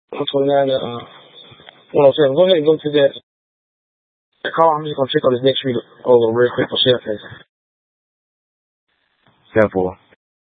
129 107. Go ahead and go to that call. I'm just gonna check on this next read over real quick for share case. 10-4.